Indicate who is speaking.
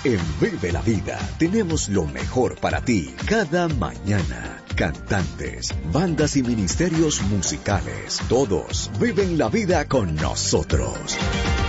Speaker 1: En Vive la Vida tenemos lo mejor para ti cada mañana. Cantantes, bandas y ministerios musicales, todos viven la vida con nosotros.